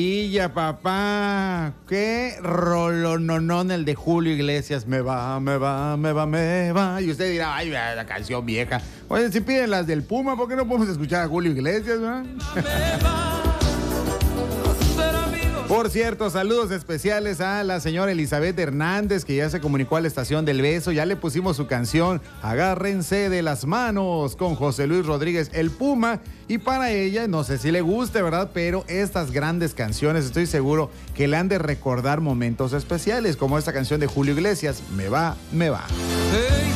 Y ya, papá, qué rolononón el de Julio Iglesias. Me va, me va, me va, me va. Y usted dirá, ay, la canción vieja. Oye, si piden las del Puma, ¿por qué no podemos escuchar a Julio Iglesias, no? Por cierto, saludos especiales a la señora Elizabeth Hernández, que ya se comunicó a la Estación del Beso. Ya le pusimos su canción Agárrense de las manos con José Luis Rodríguez, el Puma. Y para ella, no sé si le guste, ¿verdad? Pero estas grandes canciones, estoy seguro que le han de recordar momentos especiales, como esta canción de Julio Iglesias, Me va, me va.